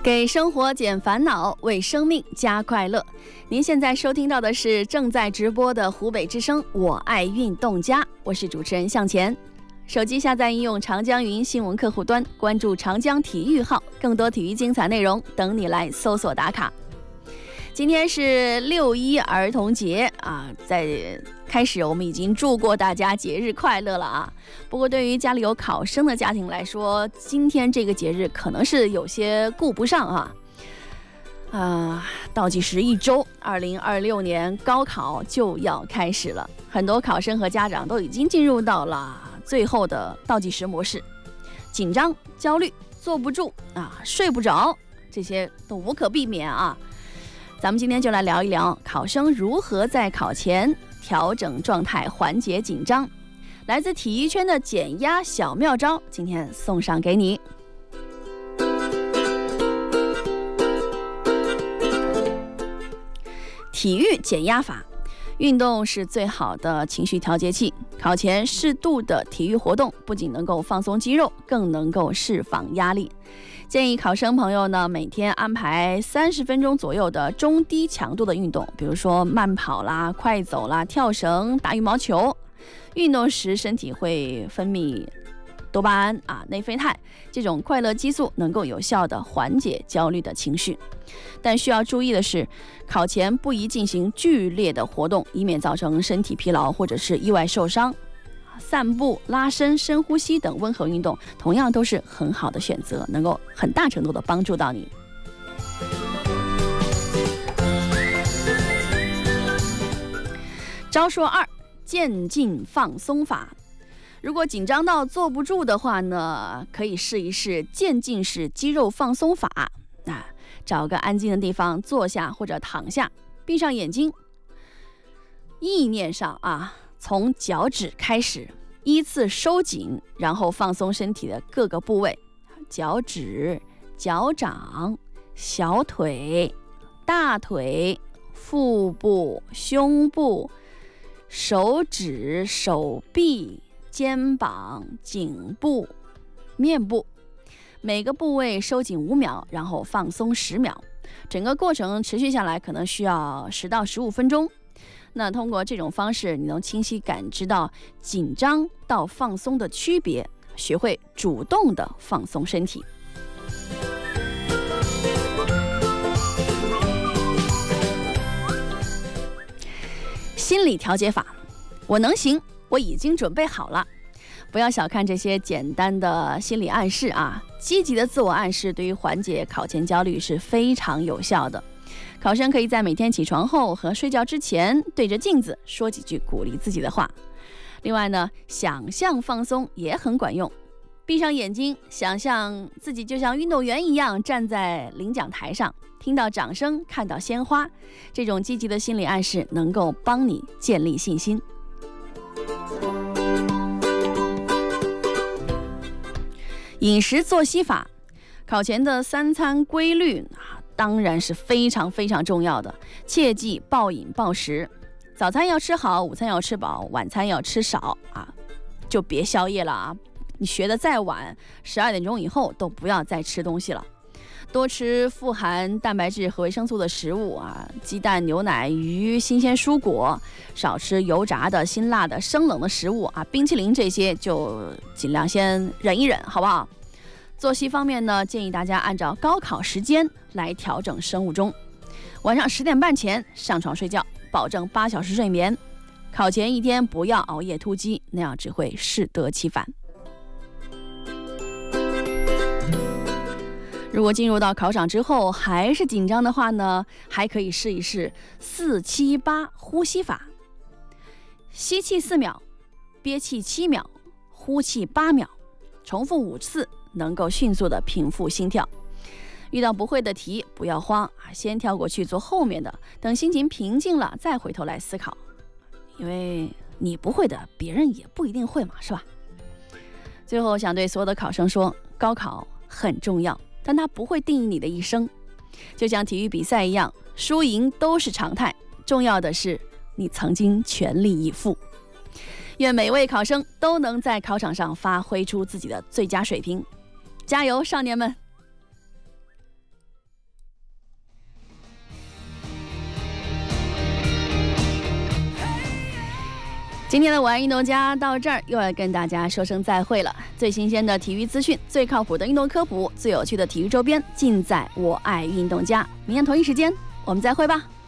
给生活减烦恼，为生命加快乐。您现在收听到的是正在直播的湖北之声我爱运动家，我是主持人向前。手机下载应用长江云新闻客户端，关注长江体育号，更多体育精彩内容等你来搜索打卡。今天是6·1儿童节啊，在开始我们已经祝过大家节日快乐了啊。不过对于家里有考生的家庭来说，今天这个节日可能是有些顾不上啊。倒计时1周，2026年高考就要开始了，很多考生和家长都已经进入到了最后的倒计时模式，紧张、焦虑、坐不住啊，睡不着，这些都无可避免啊。咱们今天就来聊一聊考生如何在考前调整状态，缓解紧张。来自体育圈的减压小妙招，今天送上给你。体育减压法，运动是最好的情绪调节器。考前适度的体育活动，不仅能够放松肌肉，更能够释放压力。建议考生朋友呢，每天安排30分钟左右的中低强度的运动，比如说慢跑啦、快走啦、跳绳、打羽毛球。运动时身体会分泌多巴胺内啡肽，这种快乐激素能够有效的缓解焦虑的情绪。但需要注意的是，考前不宜进行剧烈的活动，以免造成身体疲劳或者是意外受伤。散步、拉伸、深呼吸等温和运动同样都是很好的选择，能够很大程度的帮助到你。招数2，渐进放松法。如果紧张到坐不住的话呢，可以试一试渐进式肌肉放松法。找个安静的地方坐下或者躺下，闭上眼睛，意念上从脚趾开始，依次收紧，然后放松身体的各个部位，脚趾、脚掌、小腿、大腿、腹部、胸部、手指、手臂、肩膀、颈部、面部，每个部位收紧5秒，然后放松10秒。整个过程持续下来可能需要10到15分钟。那通过这种方式，你能清晰感知到紧张到放松的区别，学会主动的放松身体。心理调节法，我能行，我已经准备好了。不要小看这些简单的心理暗示积极的自我暗示对于缓解考前焦虑是非常有效的。考生可以在每天起床后和睡觉之前对着镜子说几句鼓励自己的话。另外呢，想象放松也很管用。闭上眼睛，想象自己就像运动员一样站在领奖台上，听到掌声，看到鲜花。这种积极的心理暗示能够帮你建立信心。饮食作息法，考前的3餐规律当然是非常非常重要的，切忌暴饮暴食。早餐要吃好，午餐要吃饱，晚餐要吃少就别宵夜了你学得再晚，12点钟以后都不要再吃东西了。多吃富含蛋白质和维生素的食物鸡蛋、牛奶、鱼、新鲜蔬果，少吃油炸的、辛辣的、生冷的食物冰淇淋这些就尽量先忍一忍，好不好？作息方面呢，建议大家按照高考时间来调整生物钟。晚上10点半前上床睡觉，保证8小时睡眠。考前1天不要熬夜突击，那样只会适得其反。如果进入到考场之后还是紧张的话呢，还可以试一试4-7-8呼吸法。吸气4秒，憋气7秒，呼气8秒，重复5次，能够迅速的平复心跳。遇到不会的题不要慌先跳过去做后面的，等心情平静了再回头来思考，因为你不会的别人也不一定会嘛，是吧？最后想对所有的考生说，高考很重要，但它不会定义你的一生。就像体育比赛一样，输赢都是常态，重要的是你曾经全力以赴。愿每位考生都能在考场上发挥出自己的最佳水平，加油，少年们！ 今天的我爱运动家到这儿又要跟大家说声再会了。最新鲜的体育资讯，最靠谱的运动科普，最有趣的体育周边，尽在我爱运动家。明天同一时间我们再会吧。